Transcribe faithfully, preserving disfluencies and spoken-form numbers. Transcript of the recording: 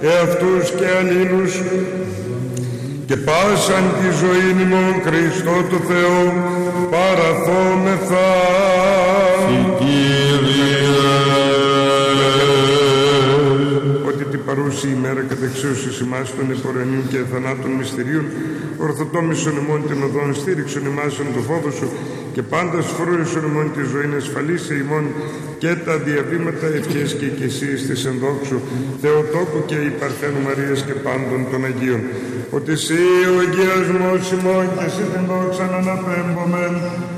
εαυτούς και αλλήλους και πάσαν τη ζωή ημών Χριστό του Θεού παραθόμεθα. Ότι την παρούση ημέρα κατεξίωσης ημάς των επορενίων και θανάτων μυστηρίων ορθοτόμησον ημών την οδόν, στήριξον ημάσον το φόβο σου και πάντα σφρούρισον ημών τη ζωή ασφαλίσε ημών και τα διαβήματα ευχές και οικεσίες της ενδόξου Θεοτόκου και η Παρθένου Μαρίας και πάντων των Αγίων. Ότι εσύ ο εγγυασμός ημών και εσύ την δόξαν αναπέμπομεν